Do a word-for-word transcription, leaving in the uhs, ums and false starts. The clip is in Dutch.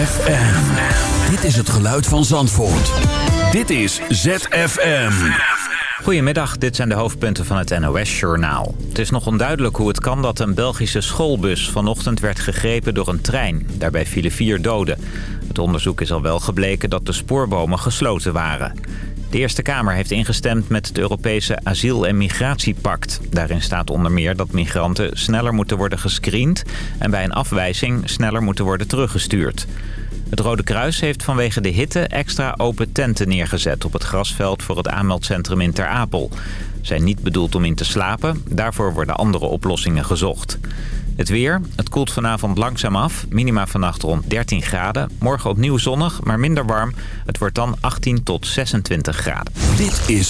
F M. Dit is het geluid van Zandvoort. Dit is Z F M. Goedemiddag, dit zijn de hoofdpunten van het N O S-journaal. Het is nog onduidelijk hoe het kan dat een Belgische schoolbus vanochtend werd gegrepen door een trein. Daarbij vielen vier doden. Het onderzoek is al wel gebleken dat de spoorbomen gesloten waren. De Eerste Kamer heeft ingestemd met het Europese asiel- en migratiepact. Daarin staat onder meer dat migranten sneller moeten worden gescreend en bij een afwijzing sneller moeten worden teruggestuurd. Het Rode Kruis heeft vanwege de hitte extra open tenten neergezet op het grasveld voor het aanmeldcentrum in Ter Apel. Ze zijn niet bedoeld om in te slapen, daarvoor worden andere oplossingen gezocht. Het weer, het koelt vanavond langzaam af, minima vannacht rond dertien graden. Morgen opnieuw zonnig, maar minder warm. Het wordt dan achttien tot zesentwintig graden. Dit is